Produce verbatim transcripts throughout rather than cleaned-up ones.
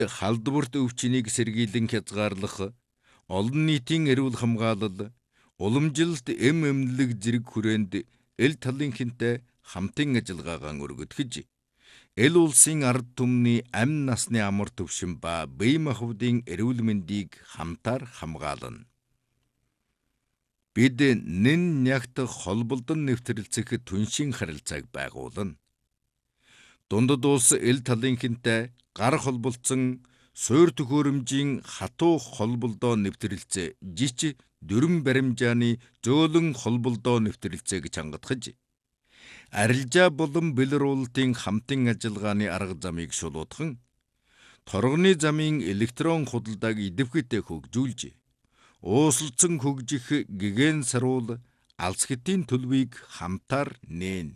халдварт өвчнийг сэргийлэн хязгаарлах, олон нийтийн эрүүл хамгаалал, уламжилт эм эмнэлэг зэрэг хүрээнд эл талынхэнтэй хамтын ажиллагаагаа өргөдгөж, эл улсын ард түмний амь насны амар төвшин ба бие махбодын эрүүл мэндийг хамтаар хамгаална. Бид нэн нягт холболдон нэвтрэлцэх түншин харилцааг байгуулна. Дундад улс эл талынхэнтэй гар холболцсон суур төхөөрөмжийн хатуу холболдоо нэвтрэлцээ жич дүрм баримжааны зөөлөн холболдоо нэвтрэлцээг чангатгаж, арилжаа болон бэлрүүлтийн хамтын ажиллагааны арга замыг шулуутган, торгоны замын электрон худалдааг идэвхтэй хөгжүүлж, уусалцсан хөгжих гигэн саруул алс хэтийн төлөвийг хамтаар нээн.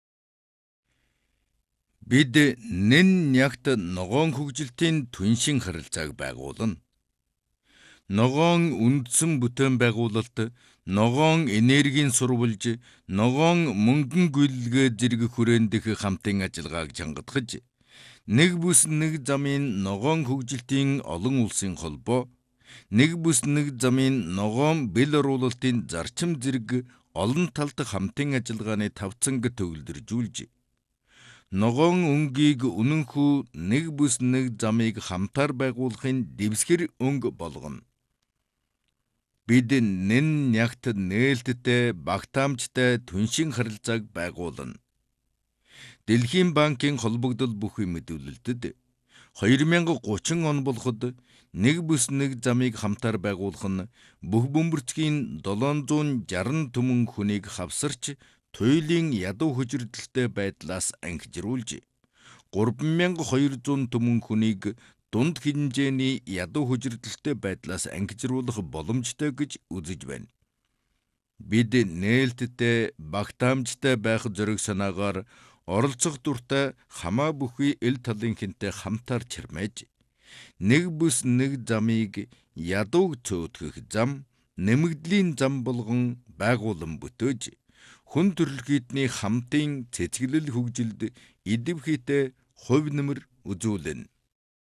Бид нэн нягт ногоон хөгжилтийн түншин харилцааг байгуулна. Ногоон үндсэн бүтээн байгуулалт, ногоон энергийн сурвалж, ногоон мөнгөн гүйлгээ зэрэг хүрээндэх хамтын ажиллагааг чангатгаж, нэг бүс нэг замын ногоон хөгжилтийн олон улсын холбоо, нэг бүс нэг замын ногоон бэлрүүлэлтийн зарчим зэрэг олон талт хамтын ажиллагааны тавцанг төвлөржүүлж, ногоон өнгийг үнэнхүү нэг бүс нэг замыг хамтаар байгуулахын дэвсгэр өнг болгоно. Бид нэн нягт нээлттэй багтаамжтай түншин харилцааг байгуулна. Дэлхийн банкын холбогдол бүхий мэдүүлэлтэд хоёр мянга гучин он болоход нэг бүс нэг замыг хамтаар байгуулах нь бүх бөмбөрцгийн долоон зуун жаран түмэн хүнийг хавсарч туйлын ядуу хөжирдөлтэй байдлаас ангижруулж, гурван мянга хоёр зуун түмэн хүнийг дунд хэмжээний ядуу хөжирдөлтэй байдлаас ангижруулах боломжтой гэж үзэж байна. Бид нээлттэй багтаамжтай байх зориг санаагаар оролцох дуртай хамаа бүхий эл талынхэнтэй хамтаар чирмээж, нэг бүс нэг замыг ядууг цөөдгөх зам, нэмэгдлийн зам болгон байгуулан бүтөөж, хүн төрөлхийдний хамтын цэцгэлэл хөгжилд идэвхийтэй хувь нэмэр үзүүлнэ.